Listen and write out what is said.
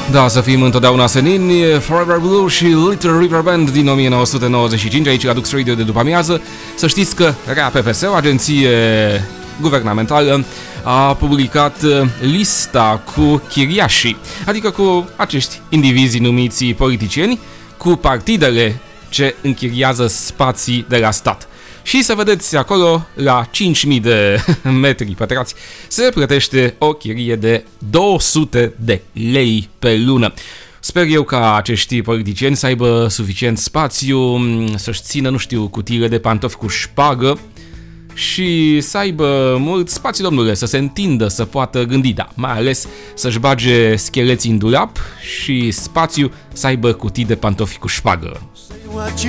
Da, să fim întotdeauna senini. Forever Blue și Little River Band din 1995, aici la Dux Radio de după amiază. Să știți că RAPPS, o agenție guvernamentală, a publicat lista cu chiriașii, adică cu acești indivizi numiți politicieni, cu partidele ce închiriază spații de la stat. Și să vedeți acolo, la 5.000 de metri pătrați, se plătește o chirie de 200 de lei pe lună. Sper eu ca acești politicieni să aibă suficient spațiu, să-și țină, nu știu, cutiile de pantofi cu șpagă și să aibă mult spațiu, domnule, să se întindă, să poată gândi, da, mai ales să-și bage scheleții în dulap și spațiu să aibă cutii de pantofi cu șpagă. What you